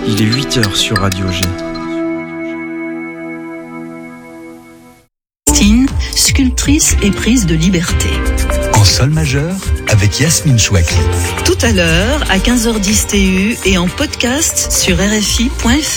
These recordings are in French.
Il est 8h sur Radio G. Christine, sculptrice et prise de liberté. En sol majeur, avec Yasmine Chouakli. Tout à l'heure, à 15h10 TU et en podcast sur RFI.fr.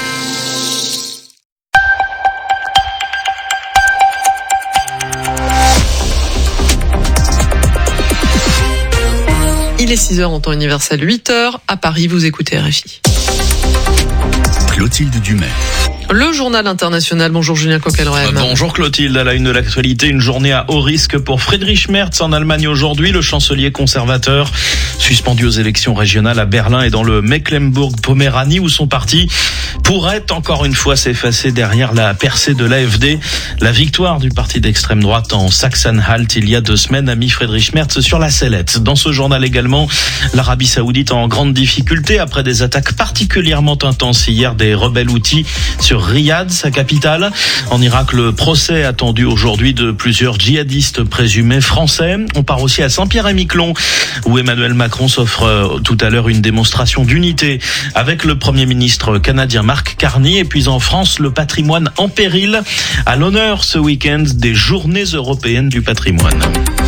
Il est 6h en temps universel, 8h. À Paris, vous écoutez RFI. Clotilde Dumais. Le journal international. Bonjour Julien Coquelin. Bonjour Clotilde. À la une de l'actualité, une journée à haut risque pour Friedrich Merz en Allemagne aujourd'hui. Le chancelier conservateur suspendu aux élections régionales à Berlin et dans le Mecklembourg-Poméranie où son parti pourrait encore une fois s'effacer derrière la percée de l'AfD. La victoire du parti d'extrême droite en Sachsen-Anhalt il y a 2 semaines a mis Friedrich Merz sur la sellette. Dans ce journal également, l'Arabie Saoudite en grande difficulté après des attaques particulièrement intenses hier des rebelles houthis sur Riyad, sa capitale. En Irak, le procès attendu aujourd'hui de plusieurs djihadistes présumés français. On part aussi à Saint-Pierre-et-Miquelon où Emmanuel Macron s'offre tout à l'heure une démonstration d'unité avec le Premier ministre canadien Mark Carney. Et puis en France, le patrimoine en péril à l'honneur ce week-end des Journées européennes du patrimoine.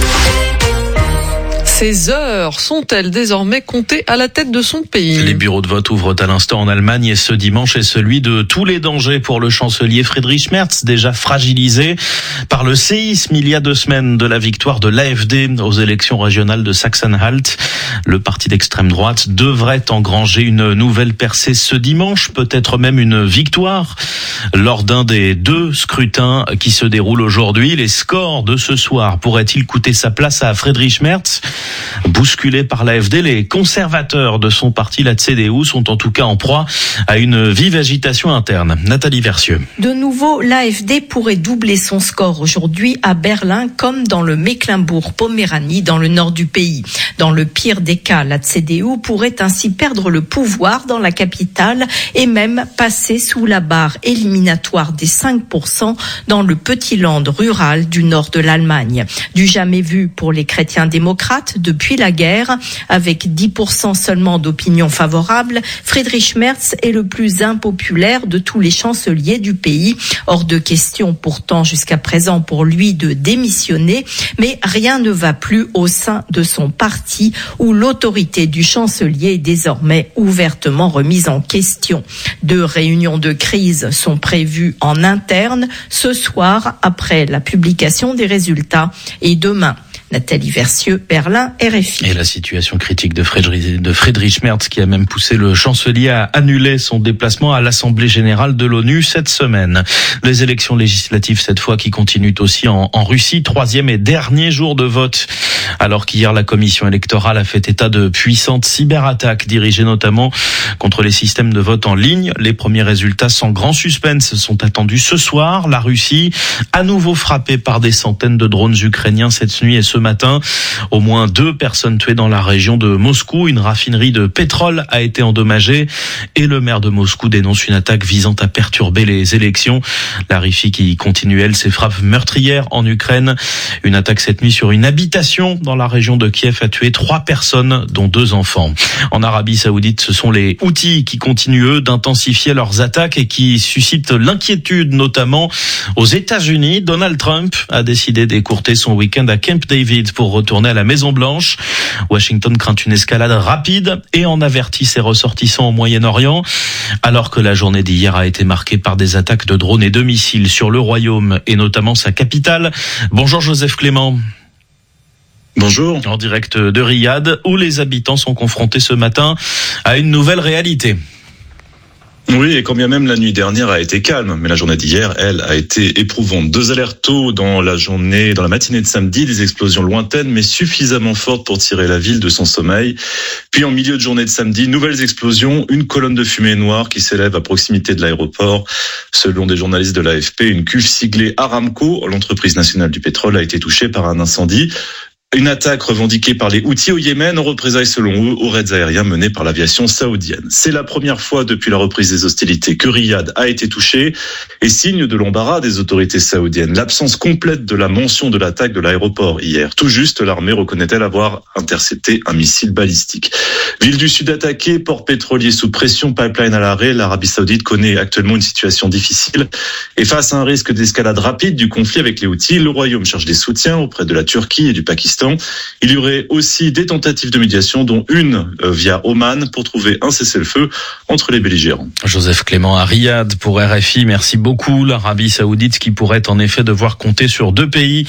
Ces heures sont-elles désormais comptées à la tête de son pays ? Les bureaux de vote ouvrent à l'instant en Allemagne et ce dimanche est celui de tous les dangers pour le chancelier Friedrich Merz, déjà fragilisé par le séisme il y a 2 semaines de la victoire de l'AfD aux élections régionales de Sachsen-Anhalt. Le parti d'extrême droite devrait engranger une nouvelle percée ce dimanche, peut-être même une victoire. Lors d'un des 2 scrutins qui se déroulent aujourd'hui, les scores de ce soir pourraient-ils coûter sa place à Friedrich Merz ? Bousculés par l'AfD, les conservateurs de son parti, la CDU, sont en tout cas en proie à une vive agitation interne. Nathalie Versieux. De nouveau, l'AfD pourrait doubler son score aujourd'hui à Berlin comme dans le Mecklembourg-Poméranie dans le nord du pays. Dans le pire des cas, la CDU pourrait ainsi perdre le pouvoir dans la capitale et même passer sous la barre éliminatoire des 5% dans le petit land rural du nord de l'Allemagne. Du jamais vu pour les chrétiens démocrates depuis la guerre. Avec 10% seulement d'opinion favorable, Friedrich Merz est le plus impopulaire de tous les chanceliers du pays. Hors de question pourtant jusqu'à présent pour lui de démissionner, mais rien ne va plus au sein de son parti où l'autorité du chancelier est désormais ouvertement remise en question. 2 réunions de crise sont prévues en interne ce soir après la publication des résultats et demain. Nathalie Versieux, Berlin, RFI. Et la situation critique de Friedrich Merz qui a même poussé le chancelier à annuler son déplacement à l'Assemblée générale de l'ONU cette semaine. Les élections législatives cette fois qui continuent aussi en Russie, 3e et dernier jour de vote. Alors qu'hier la commission électorale a fait état de puissantes cyberattaques dirigées notamment contre les systèmes de vote en ligne. Les premiers résultats sans grand suspense sont attendus ce soir. La Russie, à nouveau frappée par des centaines de drones ukrainiens cette nuit et ce matin. Au moins 2 personnes tuées dans la région de Moscou. Une raffinerie de pétrole a été endommagée et le maire de Moscou dénonce une attaque visant à perturber les élections. La Russie qui continue, elle, ses frappes meurtrières en Ukraine. Une attaque cette nuit sur une habitation dans la région de Kiev a tué 3 personnes, dont 2 enfants. En Arabie Saoudite, ce sont les Houthis qui continuent, eux, d'intensifier leurs attaques et qui suscitent l'inquiétude, notamment aux États-Unis. Donald Trump a décidé d'écourter son week-end à Camp David pour retourner à la Maison-Blanche. Washington craint une escalade rapide et en avertit ses ressortissants au Moyen-Orient, alors que la journée d'hier a été marquée par des attaques de drones et de missiles sur le royaume et notamment sa capitale. Bonjour Joseph Clément. Bonjour. En direct de Riyad, où les habitants sont confrontés ce matin à une nouvelle réalité. Oui, et quand bien même la nuit dernière a été calme, mais la journée d'hier, elle, a été éprouvante. 2 alertes tôt dans la matinée de samedi, des explosions lointaines, mais suffisamment fortes pour tirer la ville de son sommeil. Puis en milieu de journée de samedi, nouvelles explosions, une colonne de fumée noire qui s'élève à proximité de l'aéroport. Selon des journalistes de l'AFP, une cuve siglée Aramco, l'entreprise nationale du pétrole, a été touchée par un incendie. Une attaque revendiquée par les Houthis au Yémen en représailles selon eux aux raids aériens menés par l'aviation saoudienne. C'est la première fois depuis la reprise des hostilités que Riyad a été touché et signe de l'embarras des autorités saoudiennes. L'absence complète de la mention de l'attaque de l'aéroport hier. Tout juste, l'armée reconnaît-elle avoir intercepté un missile balistique. Ville du Sud attaquée, port pétrolier sous pression, pipeline à l'arrêt. L'Arabie Saoudite connaît actuellement une situation difficile et face à un risque d'escalade rapide du conflit avec les Houthis, le Royaume cherche des soutiens auprès de la Turquie et du Pakistan. Il y aurait aussi des tentatives de médiation, dont une via Oman, pour trouver un cessez-le-feu entre les belligérants. Joseph Clément à Riyad pour RFI. Merci beaucoup. L'Arabie Saoudite qui pourrait en effet devoir compter sur 2 pays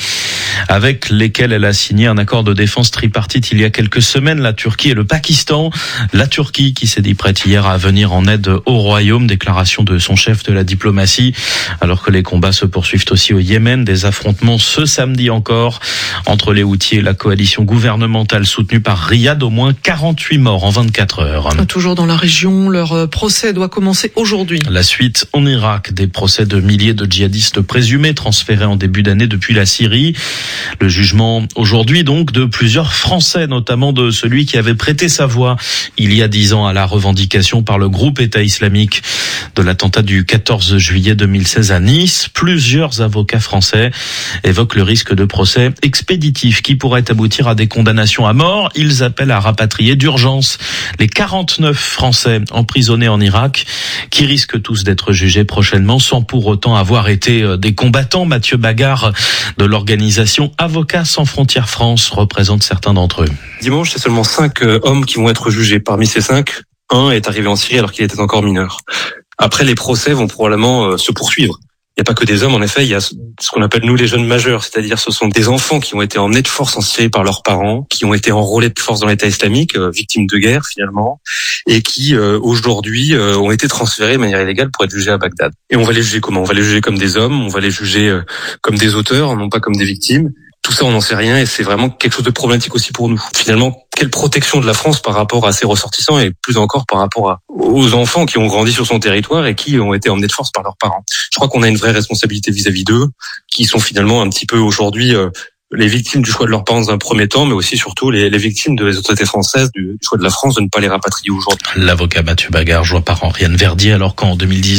avec lesquels elle a signé un accord de défense tripartite il y a quelques semaines, la Turquie et le Pakistan. La Turquie qui s'est dit prête hier à venir en aide au Royaume. Déclaration de son chef de la diplomatie. Alors que les combats se poursuivent aussi au Yémen. Des affrontements ce samedi encore entre les Houthis et la coalition gouvernementale soutenue par Riyad. Au moins 48 morts en 24 heures. Toujours dans la région, leur procès doit commencer aujourd'hui. La suite en Irak, des procès de milliers de djihadistes présumés transférés en début d'année depuis la Syrie. Le jugement aujourd'hui donc de plusieurs Français, notamment de celui qui avait prêté sa voix il y a 10 ans à la revendication par le groupe État islamique de l'attentat du 14 juillet 2016 à Nice. Plusieurs avocats français évoquent le risque de procès expéditif qui pourrait aboutir à des condamnations à mort. Ils appellent à rapatrier d'urgence les 49 Français emprisonnés en Irak qui risquent tous d'être jugés prochainement sans pour autant avoir été des combattants. Mathieu Bagard de l'organisation Avocats sans frontières France représente certains d'entre eux. Dimanche, c'est seulement 5 hommes qui vont être jugés. Parmi ces 5, un est arrivé en Syrie alors qu'il était encore mineur. Après, les procès vont probablement se poursuivre. Il n'y a pas que des hommes, en effet, il y a ce qu'on appelle nous les jeunes majeurs, c'est-à-dire ce sont des enfants qui ont été emmenés de force en Syrie par leurs parents, qui ont été enrôlés de force dans l'État islamique, victimes de guerre finalement, et qui aujourd'hui ont été transférés de manière illégale pour être jugés à Bagdad. Et on va les juger comment ? On va les juger comme des hommes, on va les juger comme des auteurs, non pas comme des victimes. Tout ça, on n'en sait rien et c'est vraiment quelque chose de problématique aussi pour nous. Finalement, quelle protection de la France par rapport à ses ressortissants et plus encore par rapport aux enfants qui ont grandi sur son territoire et qui ont été emmenés de force par leurs parents. Je crois qu'on a une vraie responsabilité vis-à-vis d'eux, qui sont finalement un petit peu aujourd'hui les victimes du choix de leurs parents dans un premier temps, mais aussi surtout les victimes des autorités françaises du choix de la France de ne pas les rapatrier aujourd'hui. L'avocat Mathieu Bagard, joué par Henriette Verdier, alors qu'en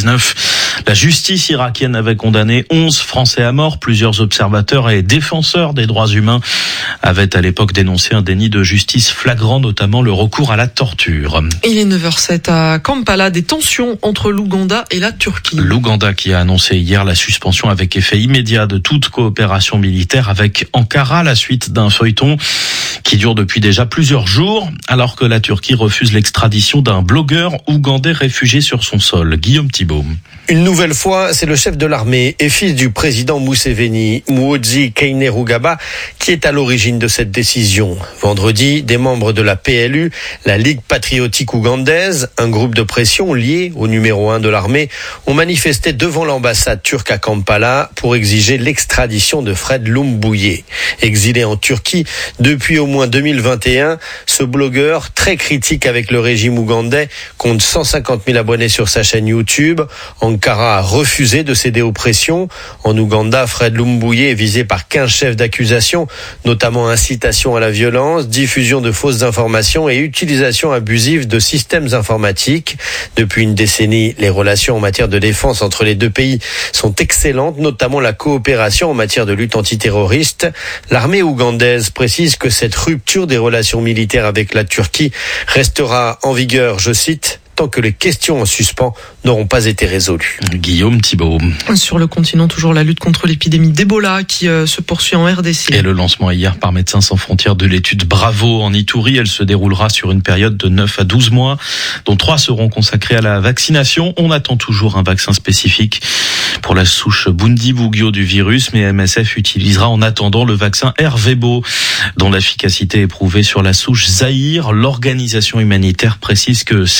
2019, la justice irakienne avait condamné 11 Français à mort. Plusieurs observateurs et défenseurs des droits humains avaient à l'époque dénoncé un déni de justice flagrant, notamment le recours à la torture. Il est 9h07 à Kampala, des tensions entre l'Ouganda et la Turquie. L'Ouganda qui a annoncé hier la suspension avec effet immédiat de toute coopération militaire avec Ankara, la suite d'un feuilleton qui dure depuis déjà plusieurs jours, alors que la Turquie refuse l'extradition d'un blogueur ougandais réfugié sur son sol. Guillaume Thibault. Une nouvelle fois, c'est le chef de l'armée et fils du président Museveni, Muhoozi Kainerugaba, qui est à l'origine de cette décision. Vendredi, des membres de la PLU, la Ligue patriotique ougandaise, un groupe de pression lié au numéro 1 de l'armée, ont manifesté devant l'ambassade turque à Kampala pour exiger l'extradition de Fred Lumbuye. Exilé en Turquie depuis au moins 2021, ce blogueur, très critique avec le régime ougandais, compte 150 000 abonnés sur sa chaîne YouTube. Ankara a refusé de céder aux pressions. En Ouganda, Fred Lumbuye est visé par 15 chefs d'accusation, notamment incitation à la violence, diffusion de fausses informations et utilisation abusive de systèmes informatiques. Depuis une décennie, les relations en matière de défense entre les deux pays sont excellentes, notamment la coopération en matière de lutte antiterroriste. L'armée ougandaise précise que cette rupture des relations militaires avec la Turquie restera en vigueur, je cite, tant que les questions en suspens n'auront pas été résolues. Guillaume Thibault. Sur le continent, toujours la lutte contre l'épidémie d'Ebola qui se poursuit en RDC. Et le lancement hier par Médecins sans frontières de l'étude Bravo en Ituri. Elle se déroulera sur une période de 9 à 12 mois, dont 3 seront consacrés à la vaccination. On attend toujours un vaccin spécifique pour la souche Bundibugyo du virus, mais MSF utilisera en attendant le vaccin Ervebo, dont l'efficacité est prouvée sur la souche Zaïre. L'organisation humanitaire précise que certaines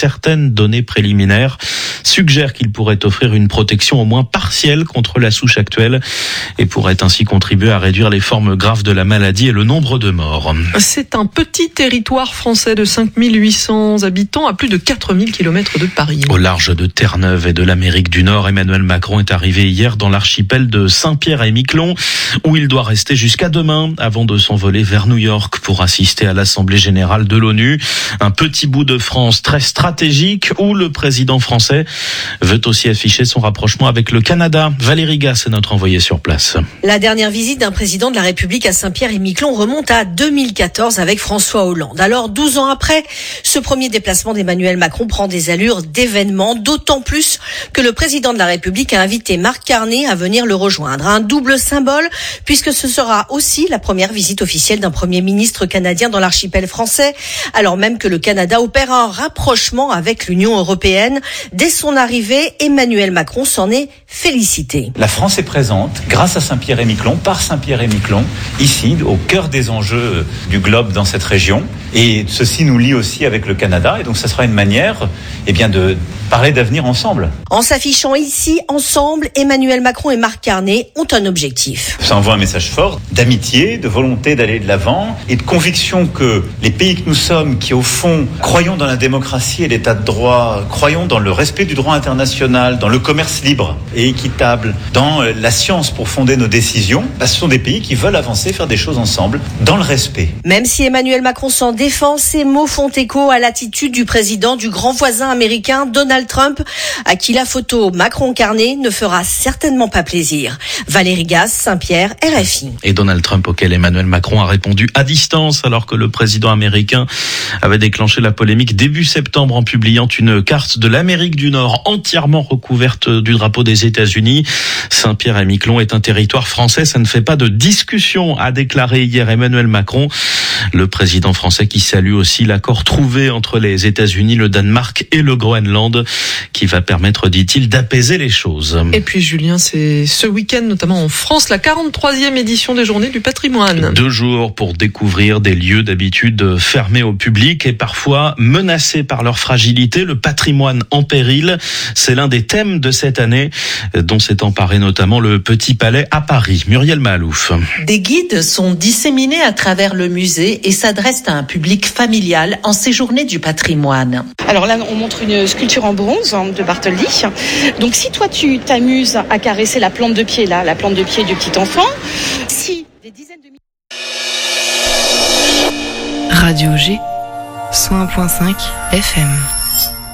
certaines données préliminaires suggèrent qu'il pourrait offrir une protection au moins partielle contre la souche actuelle et pourrait ainsi contribuer à réduire les formes graves de la maladie et le nombre de morts. C'est un petit territoire français de 5800 habitants à plus de 4000 km de Paris. Au large de Terre-Neuve et de l'Amérique du Nord, Emmanuel Macron est arrivé hier dans l'archipel de Saint-Pierre-et-Miquelon, où il doit rester jusqu'à demain avant de s'envoler vers New York pour assister à l'Assemblée générale de l'ONU. Un petit bout de France très stratégique où le président français veut aussi afficher son rapprochement avec le Canada. Valérie Gasse est notre envoyée sur place. La dernière visite d'un président de la République à Saint-Pierre-et-Miquelon remonte à 2014 avec François Hollande. Alors, 12 ans après, ce premier déplacement d'Emmanuel Macron prend des allures d'événement, d'autant plus que le président de la République a invité Mark Carney à venir le rejoindre. Un double symbole, puisque ce sera aussi la première visite officielle d'un premier ministre canadien dans l'archipel français, alors même que le Canada opère un rapprochement avec l'Union européenne. Dès son arrivée, Emmanuel Macron s'en est félicité. La France est présente grâce à Saint-Pierre-et-Miquelon, par Saint-Pierre-et-Miquelon, ici, au cœur des enjeux du globe dans cette région. Et ceci nous lie aussi avec le Canada. Et donc, ça sera une manière, de parler d'avenir ensemble. En s'affichant ici, ensemble, Emmanuel Macron et Mark Carney ont un objectif. Ça envoie un message fort d'amitié, de volonté d'aller de l'avant et de conviction que les pays que nous sommes, qui au fond croyons dans la démocratie et l'état de droit, croyons dans le respect du droit international, dans le commerce libre et équitable, dans la science pour fonder nos décisions, ce sont des pays qui veulent avancer, faire des choses ensemble, dans le respect. Même si Emmanuel Macron s'en défend, ces mots font écho à l'attitude du président du grand voisin américain, Donald Trump, à qui la photo Macron-Carney ne fera certainement pas plaisir. Valérie Gasse, Saint-Pierre, RFI. Et Donald Trump auquel Emmanuel Macron a répondu à distance alors que le président américain avait déclenché la polémique début septembre en publiant une carte de l'Amérique du Nord entièrement recouverte du drapeau des États-Unis. Saint-Pierre-et-Miquelon est un territoire français, ça ne fait pas de discussion, a déclaré hier Emmanuel Macron. Le président français qui salue aussi l'accord trouvé entre les États-Unis, le Danemark et le Groenland, qui va permettre, dit-il, d'apaiser les choses. Et puis Julien, c'est ce week-end, notamment en France, la 43e édition des Journées du patrimoine. 2 jours pour découvrir des lieux d'habitude fermés au public et parfois menacés par leur fragilité. Le patrimoine en péril, c'est l'un des thèmes de cette année, dont s'est emparé notamment le Petit Palais à Paris. Muriel Mahalouf. Des guides sont disséminés à travers le musée et s'adressent à un public familial en ces Journées du patrimoine. Alors là, on montre une sculpture en bronze de Bartholdi. Donc si toi tu t'amuses à caresser la plante de pied là, la plante de pied du petit enfant, si des dizaines de Radio G 101.5 FM.